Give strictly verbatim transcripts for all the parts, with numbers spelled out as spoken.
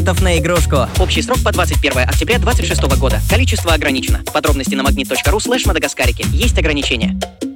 на игрушку. Общий срок по двадцать первое октября двадцать шестого года. Количество ограничено. Подробности на магнит точка ру слэш мадагаскарики. Есть ограничения.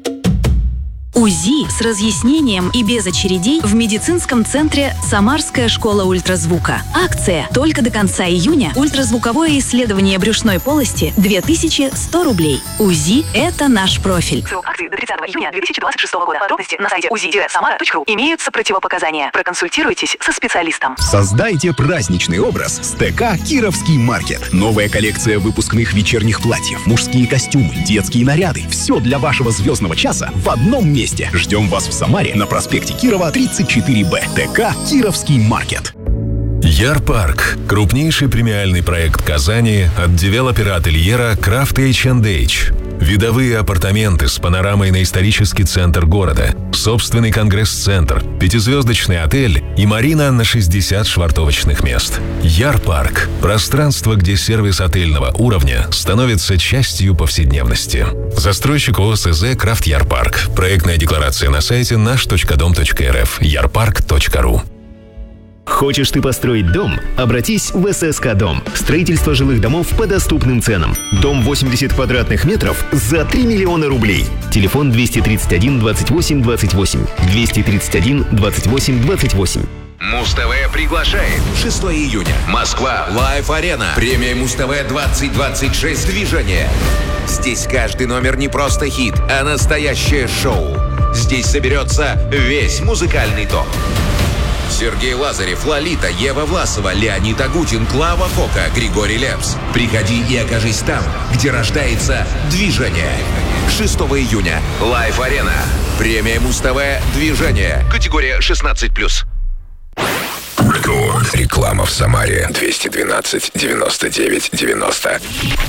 УЗИ с разъяснением и без очередей в медицинском центре «Самарская школа ультразвука». Акция. Только до конца июня. Ультразвуковое исследование брюшной полости две тысячи сто рублей. УЗИ – это наш профиль. Срок акции до тридцатого июня две тысячи двадцать шестого года. Подробности на сайте узи самара точка ру. Имеются противопоказания. Проконсультируйтесь со специалистом. Создайте праздничный образ с ТК «Кировский маркет». Новая коллекция выпускных вечерних платьев, мужские костюмы, детские наряды. Все для вашего звездного часа в одном месте. Ждем вас в Самаре на проспекте Кирова, тридцать четыре Б. ТК «Кировский маркет». Ярпарк – крупнейший премиальный проект Казани от девелопера ательера Крафт эйч энд эйч. Видовые апартаменты с панорамой на исторический центр города, собственный конгресс-центр, пятизвездочный отель и марина на шестьдесят швартовочных мест. Ярпарк – пространство, где сервис отельного уровня становится частью повседневности. Застройщик ОСЗ «Крафт Ярпарк». Проектная декларация на сайте наш точка дом точка эр эф. ярпарк точка ру. Хочешь ты построить дом? Обратись в эс эс ка Дом. Строительство жилых домов по доступным ценам. Дом восемьдесят квадратных метров за три миллиона рублей. Телефон двести тридцать один двадцать восемь двадцать восемь. двести тридцать один двадцать восемь двадцать восемь. Муз-ТВ приглашает. шестого июня. Москва. Лайв-арена. Премия Муз-ТВ двадцать двадцать шесть. Движение. Здесь каждый номер не просто хит, а настоящее шоу. Здесь соберется весь музыкальный топ. Сергей Лазарев, Лолита, Ева Власова, Леонид Агутин, Клава Кока, Григорий Лепс. Приходи и окажись там, где рождается движение. шестого июня. Лайв-арена. Премия Муз-ТВ. Движение. Категория шестнадцать плюс. Рекорд. Реклама в Самаре. двести двенадцать девяносто девять девяносто.